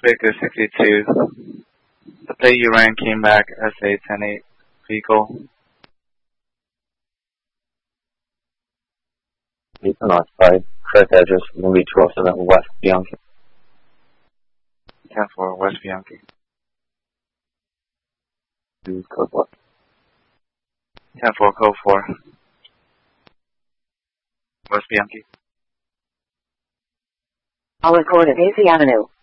Baker 62. The plate you ran came back SA 108 vehicle. Vehicle notified. Correct address, movie 207 West Bianchi. 10-4 West Bianchi. Code what? 10-4 code 4. West Bianchi. All record at AC Avenue.